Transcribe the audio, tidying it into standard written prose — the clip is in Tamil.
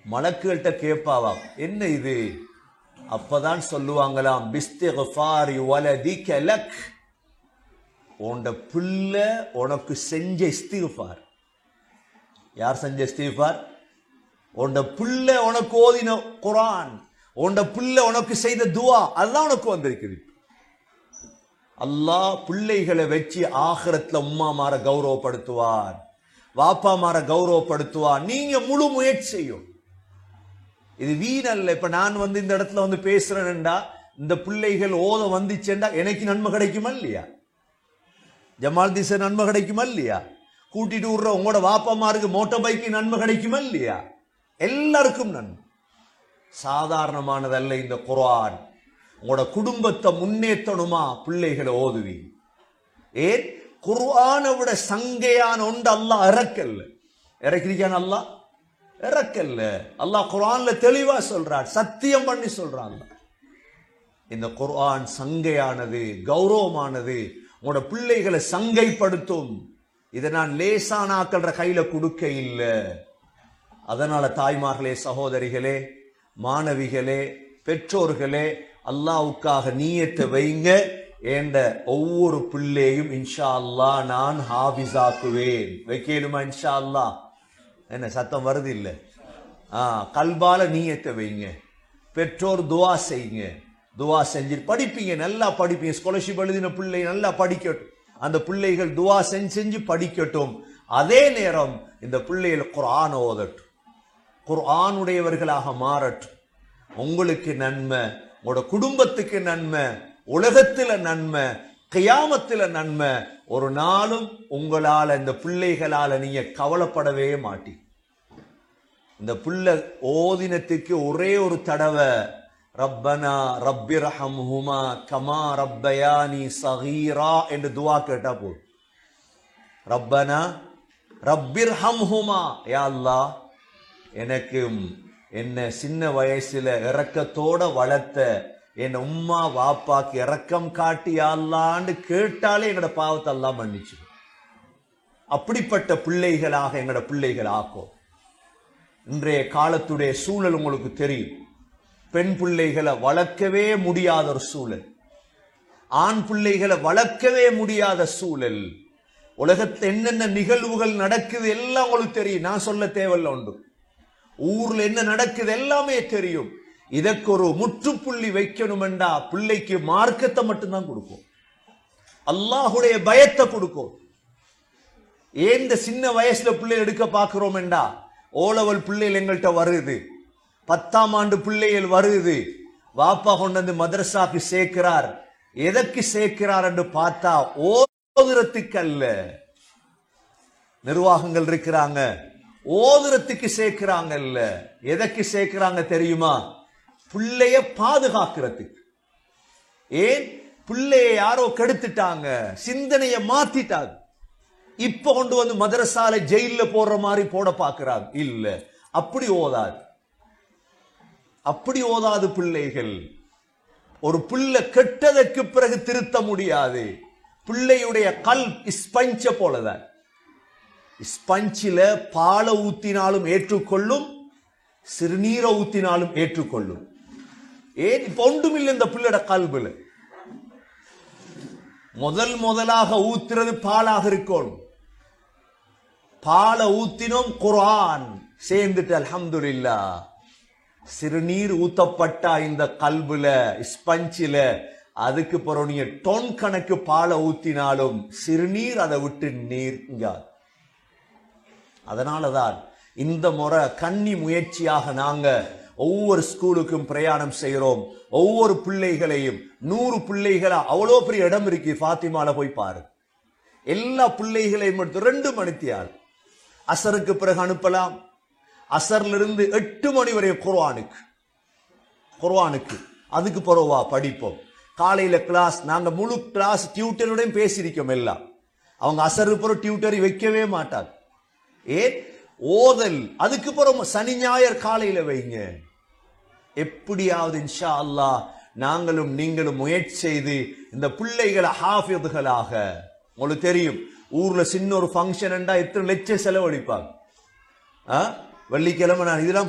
மலக்குகள்கிட்ட கேட்பாவாம், என்ன இது? அப்பதான் சொல்லுவாங்களாம், பிஸ்திக்ஃபாரி வலதிக லக், உன்ட பிள்ளை உனக்கு செஞ்ச இஸ்திக்ஃபார். யார் செஞ்ச இஸ்திக்ஃபார்? உன்ட பிள்ளை உனக்கு ஓதின குர்ஆன், உன்ட பிள்ளை உனக்கு செய்த துஆ, அதுதான் உனக்கு வந்திருக்குது. அல்லாஹ் பிள்ளைகளை வச்சு ஆகிரத்துல உம்மாமார கௌரவப்படுத்துவார், வாப்பாமார கௌரவப்படுத்துவார். நீங்க முழு முயற்சி செய்யும். இது வீணல்ல. இப்ப நான் இந்த இடத்துல பேசுறேன்டா, இந்த பிள்ளைகள் ஓத வந்துச்சேண்டா எனக்கு நன்மை கிடைக்குமா இல்லையா? ஜமால் தீசர் நன்மை கிடைக்குமா இல்லையா? கூட்டிட்டு விடுற உங்களோட வாப்பாமாருக்கு மோட்டார் பைக்கு நன்மை கிடைக்குமா இல்லையா? எல்லாருக்கும் நன்மை. சாதாரணமானதல்ல இந்த குர்ஆன். உங்களோட குடும்பத்தை முன்னேற்றணுமா பிள்ளைகளை ஓதுவி. ஏன் குர்ஆனை விட சங்கையான ஒன்று அல்லாஹ் இறக்கல்ல. இறக்கிருக்கான் அல்லாஹ்? இறக்கல்ல. அல்லாஹ் குர்ஆன்ல தெளிவா சொல்றான், சத்தியம் பண்ணி சொல்றான். இந்த குர்ஆன் சங்கையானது, கௌரவமானது, உங்களோட பிள்ளைகளை சங்கைப்படுத்தும். இதை நான் லேசானாக்கள கையில கொடுக்க இல்லை. அதனால தாய்மார்களே, சகோதரிகளே, மாணவிகளே, பெற்றோர்களே, அல்லாஹ்வுக்காக நியத்தை வைங்க. என்ற ஒவ்வொரு பிள்ளையும் இன்ஷா அல்லாஹ் நான் ஹாஃபிஸாக்குவேன். வைக்கலுமா இன்ஷா அல்லாஹ்? என்ன சத்தம் வருது இல்ல? கல்பால நியத்தை வைங்க. பெற்றோர் துஆ செய்யுங்க. துஆ செஞ்சு படிப்பீங்க, நல்லா படிப்பீங்க. ஸ்காலர்ஷிப் எழுதின பிள்ளை நல்லா படிக்கட்டும். அந்த பிள்ளைகள் துஆ செஞ்சு படிக்கட்டும். அதே நேரம் இந்த பிள்ளைகள் குர்ஆன் ஓதட்டும், குர்ஆனுடையவர்களாக மாறட்டும். உங்களுக்கு நன்மை, உங்களோட குடும்பத்துக்கு நன்மை, உலகத்துல நன்மை, கியாமத்துல நன்மை. ஒரு நாளும் உங்களால, இந்த பிள்ளைகளால நீங்க கவலைப்படவே மாட்டீங்க. இந்த பிள்ளை ஓதினத்துக்கு ஒரே ஒரு தடவை ரப்பனா ரப்பிர்ஹம்ஹுமா கமா ரப்பயானி ஸகீரா என்று துஆ கேட்டா போதும். ரப்பனா ரப்பிர்ஹம்ஹுமா, யா அல்லாஹ் எனக்கும் என்ன சின்ன வயசுல இரக்கத்தோட வளர்த்த என் உம்மா வாப்பாக்கு இரக்கம் காட்டி அல்லான்னு கேட்டாலே எங்கட பாவத்தை எல்லாம் மன்னிச்சு. அப்படிப்பட்ட பிள்ளைகளாக எங்கட பிள்ளைகள் ஆக்கும். இன்றைய காலத்துடைய சூழல் உங்களுக்கு தெரியும். பெண் பிள்ளைகளை வளர்க்கவே முடியாத ஒரு சூழல், ஆண் பிள்ளைகளை வளர்க்கவே முடியாத சூழல். உலகத்தில் என்னென்ன நிகழ்வுகள் நடக்குது எல்லாம் உங்களுக்கு தெரியும், நான் சொல்ல தேவையில்லை. உண்டு ஊர்ல என்ன நடக்குது எல்லாமே தெரியும். இதற்கு ஒரு முற்றுப்புள்ளி வைக்கணும் என்றா பிள்ளைக்கு மார்க்கத்தை மட்டும்தான் கொடுக்கும், அல்லாஹுடைய பயத்தை கொடுக்கும். ஏன் இந்த சின்ன வயசுல பிள்ளை எடுக்க பார்க்கிறோம் என்றா, ஓலவல் பிள்ளைகள் எங்கள்கிட்ட வருது, 10ஆம் ஆண்டு பிள்ளைகள் வருது, வாப்பா கொண்டு வந்து மதரசாக்கு சேர்க்கிறார். எதற்கு சேர்க்கிறார் என்று பார்த்தா ஓதுறதுக்கு அல்ல. நிர்வாகங்கள் இருக்கிறாங்க, ஓதுறதுக்கு சேர்க்கிறாங்க இல்ல. எதற்கு சேர்க்கிறாங்க தெரியுமா? பிள்ளைய பாதுகாக்கிறதுக்கு. ஏன்? பிள்ளைய யாரோ கெடுத்துட்டாங்க, சிந்தனைய மாத்திட்டாங்க. இப்ப கொண்டு வந்து மதரசால ஜெயில போடுற மாதிரி போட பாக்குறாங்க. இல்ல, அப்படி ஓதாது, அப்படி ஓதாது பிள்ளைகள். ஒரு பிள்ளை கெட்டதற்கு பிறகு திருத்த முடியாது. பிள்ளையுடைய கல்ப் ஸ்பஞ்ச போலதான். ஸ்பஞ்சில பாலை ஊத்தினாலும் ஏற்றுக்கொள்ளும், சிறுநீரை ஊத்தினாலும் ஏற்றுக்கொள்ளும். ஏன்? இப்ப ஒன்றுமில்லை இந்த பிள்ளையோட கல்புல. முதலாக ஊத்துறது பாலாக இருக்கணும். பாலை ஊத்தினோம், குர்ஆன் சேர்ந்துட்டு அல்ஹம்துலில்லாஹ். சிறுநீர் ஊத்தப்பட்டா இந்த கல்புல, ஸ்பஞ்சில, அதுக்கு பிறகு நீங்க டொன் கணக்கு பாலை ஊத்தினாலும் சிறுநீர் அதை விட்டு நீங்காது. அதனாலதான் இந்த முறை கன்னி முயற்சியாக நாங்க ஒவ்வொரு ஸ்கூலுக்கும் பிரயாணம் செய்கிறோம். ஒவ்வொரு பிள்ளைகளையும் 100 பிள்ளைகளா, அவ்வளோ பெரிய இடம் இருக்கு ஃபாத்திமால போய் பாரு. எல்லா பிள்ளைகளையும் எடுத்து 2 மணித்தியால் அசருக்கு பிறகு அனுப்பலாம். அசர்ல இருந்து 8 மணி வரை குர்ஆனுக்கு அதுக்கு பிறவா படிப்போம். காலையில கிளாஸ், நாங்க முழு கிளாஸ் டியூட்டருடையும் பேசியிருக்கோம் எல்லாம். அவங்க அசருக்கு பிறகு டியூட்டரை வைக்கவே மாட்டாங்க. ஏன்? ஓதல். அதுக்கு பிறகு சனி ஞாயிறு காலையில வைங்க. எப்படியாவது இன்ஷா அல்லாஹ் நாங்களும் நீங்களும் முயற்சி செய்து இந்த பிள்ளைகளை ஹாஃபிதுகளாக. உங்களுக்கு தெரியும், ஊர்ல சின்ன ஒரு ஃபங்க்ஷன் எத்தனை லட்சம் செலவழிப்பாங்க. வெள்ளிக்கிழமை நான் இதெல்லாம்